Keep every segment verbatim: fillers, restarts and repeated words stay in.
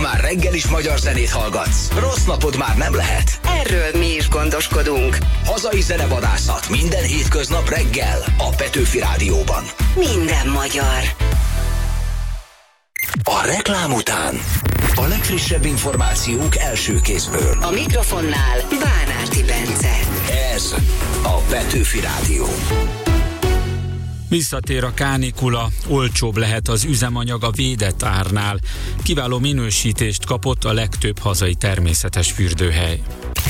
már reggel is magyar zenét hallgatsz, rossz napod már nem lehet. Erről mi is gondoskodunk. Hazai zenevadászat minden hétköznap reggel a Petőfi Rádióban. Minden magyar. A reklám után a legfrissebb információk első kézből. A mikrofonnál Bánárti Bence. Ez a Petőfi Rádió. Visszatér a kánikula, olcsóbb lehet az üzemanyag a védett árnál. Kiváló minősítést kapott a legtöbb hazai természetes fürdőhely.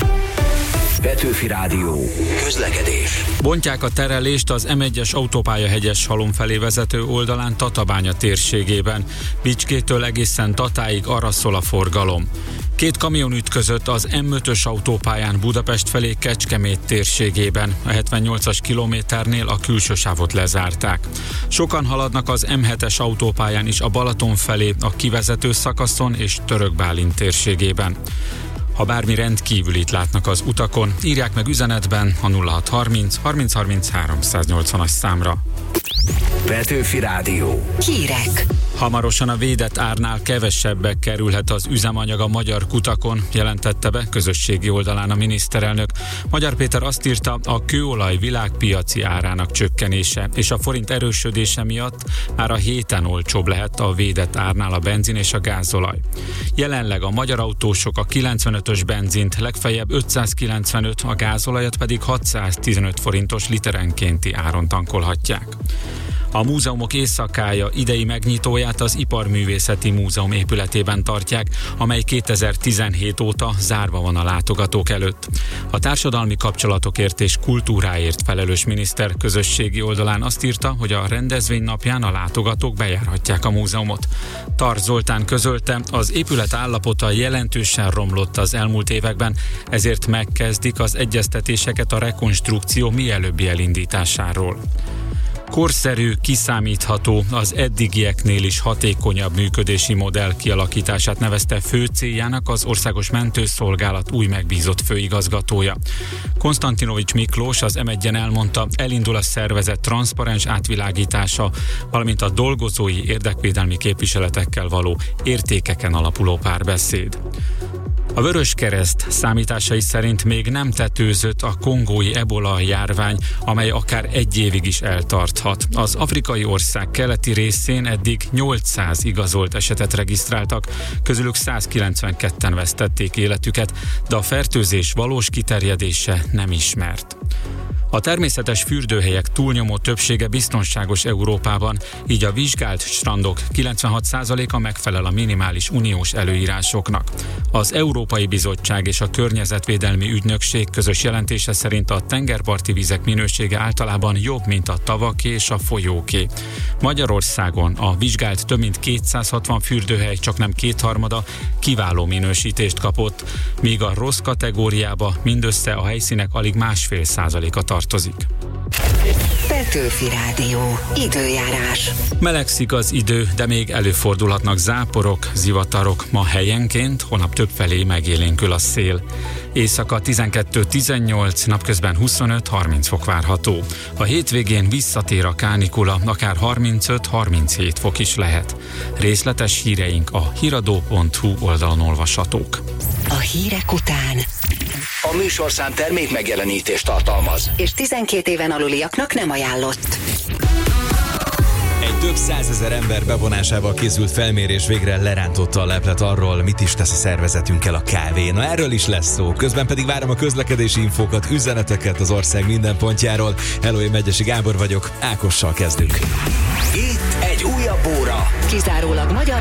Petőfi Rádió. Közlekedés. Bontják a terelést az em egyes autópálya Hegyeshalom felé vezető oldalán Tatabánya térségében. Bicskétől egészen Tatáig arra szól a forgalom. Két kamion ütközött az em ötös autópályán Budapest felé Kecskemét térségében. A hetvennyolcas kilométernél a külső sávot lezárták. Sokan haladnak az em hetes autópályán is a Balaton felé, a kivezető szakaszon és Törökbálint térségében. Ha bármi rendkívülit látnak az utakon, írják meg üzenetben a nulla hat harminc harminc harminc háromszáznyolcvanas számra. Petőfi Rádió. Hírek. Hamarosan a védett árnál kevesebbe kerülhet az üzemanyag a magyar kutakon, jelentette be közösségi oldalán a miniszterelnök. Magyar Péter azt írta, a kőolaj világpiaci árának csökkenése és a forint erősödése miatt már a héten olcsóbb lehet a védett árnál a benzin és a gázolaj. Jelenleg a magyar autósok a kilencvenötös benzint legfeljebb ötszázkilencvenöt, a gázolajat pedig hatszáztizenöt forintos literenkénti áron tankolhatják. A múzeumok éjszakája idei megnyitóját az Iparművészeti Múzeum épületében tartják, amely kétezer-tizenhét óta zárva van a látogatók előtt. A társadalmi kapcsolatokért és kultúráért felelős miniszter közösségi oldalán azt írta, hogy a rendezvény napján a látogatók bejárhatják a múzeumot. Tar Zoltán közölte, az épület állapota jelentősen romlott az elmúlt években, ezért megkezdik az egyeztetéseket a rekonstrukció mielőbbi elindításáról. Korszerű, kiszámítható, az eddigieknél is hatékonyabb működési modell kialakítását nevezte fő céljának az Országos Mentőszolgálat új megbízott főigazgatója. Konstantinovics Miklós az em egyen elmondta, elindul a szervezet transzparens átvilágítása, valamint a dolgozói érdekvédelmi képviseletekkel való értékeken alapuló párbeszéd. A Vöröskereszt számításai szerint még nem tetőzött a kongói ebola járvány, amely akár egy évig is eltarthat. Az afrikai ország keleti részén eddig nyolcszáz igazolt esetet regisztráltak, közülük százkilencvenketten vesztették életüket, de a fertőzés valós kiterjedése nem ismert. A természetes fürdőhelyek túlnyomó többsége biztonságos Európában, így a vizsgált strandok kilencvenhat százaléka megfelel a minimális uniós előírásoknak. Az Európai Bizottság és a Környezetvédelmi Ügynökség közös jelentése szerint a tengerparti vizek minősége általában jobb, mint a tavaké és a folyóké. Magyarországon a vizsgált több mint kétszázhatvan fürdőhely csaknem kétharmada kiváló minősítést kapott, míg a rossz kategóriába mindössze a helyszínek alig másfél százaléka tartozik. Petőfi Rádió. Időjárás. Melegszik az idő, de még előfordulhatnak záporok, zivatarok ma helyenként, holnap többfelé megélénkül a szél. Éjszaka tizenkettő tizennyolc, napközben huszonöt harminc fok várható. A hétvégén visszatér a kánikula, akár harmincöt harminchét fok is lehet. Részletes híreink a híradó pont hu oldalon olvashatók. A hírek után A műsorszám termék megjelenítést tartalmaz, és tizenkét éven aluliaknak nem ajánlott. Egy több százezer ember bevonásával készült felmérés végre lerántotta a leplet arról, mit is tesz a szervezetünkkel a kávé. Na, erről is lesz szó. Közben pedig várom a közlekedési infókat, üzeneteket az ország minden pontjáról. Hello, én Megyesi Gábor vagyok, Ákossal kezdünk. itt egy újabb óra. Kizárólag magyar